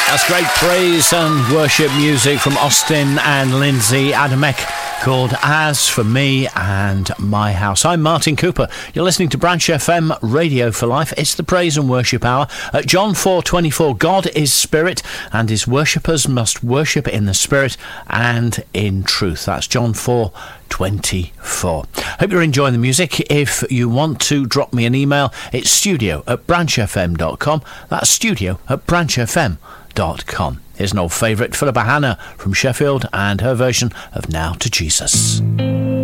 That's great praise and worship music from Austin and Lindsay Adamek, called As For Me and My House. I'm Martin Cooper. You're listening to Branch FM Radio for Life. It's the Praise and Worship Hour. At John 4:24, God is spirit, and his worshippers must worship in the spirit and in truth. That's John 4:24. Hope you're enjoying the music. If you want to drop me an email, it's studio@branchfm.com. That's studio@branchfm.com. Here's an old favourite, Philippa Hanna from Sheffield and her version of Now to Jesus.